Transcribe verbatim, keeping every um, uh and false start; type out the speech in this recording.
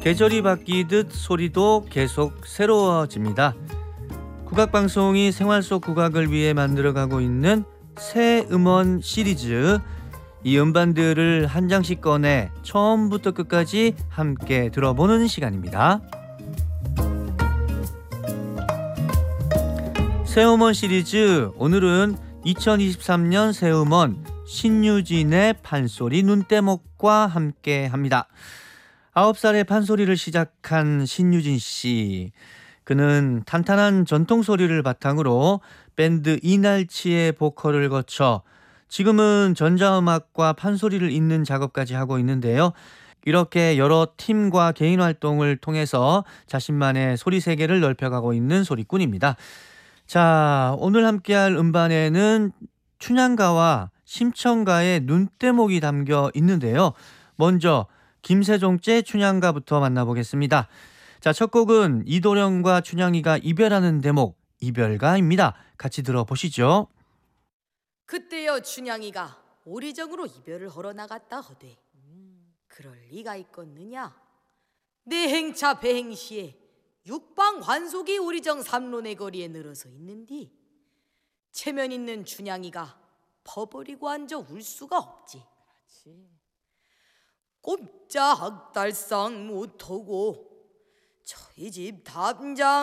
계절이 바뀌듯 소리도 계속 새로워집니다. 국악방송이 생활 속 국악을 위해 만들어가고 있는 새 음원 시리즈, 이 음반들을 한 장씩 꺼내 처음부터 끝까지 함께 들어보는 시간입니다. 새 음원 시리즈, 오늘은 이천이십삼 년 새 음원 신유진의 판소리 눈대목과 함께 합니다. 아홉 살에 판소리를 시작한 신유진 씨. 그는 탄탄한 전통 소리를 바탕으로 밴드 이날치의 보컬을 거쳐 지금은 전자음악과 판소리를 잇는 작업까지 하고 있는데요. 이렇게 여러 팀과 개인 활동을 통해서 자신만의 소리 세계를 넓혀가고 있는 소리꾼입니다. 자, 오늘 함께할 음반에는 춘향가와 심청가의 눈대목이 담겨 있는데요. 먼저 김세종제 춘향가부터 만나보겠습니다. 자, 첫 곡은 이도령과 춘향이가 이별하는 대목, 이별가입니다. 같이 들어보시죠. 그때여 춘향이가 오리정으로 이별을 하러 나갔다 하되 그럴 리가 있겠느냐. 내 행차 배행시에 육방 환속이 오리정 삼론의 거리에 늘어서 있는디 체면 있는 춘향이가 퍼버리고 앉아 울 수가 없지. 꼼짝 달싹 못하고 저희 집 담장